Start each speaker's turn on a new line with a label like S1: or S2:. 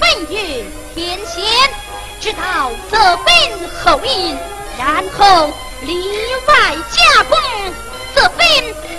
S1: 本于天仙，直到择本后因，然后里外加工，择本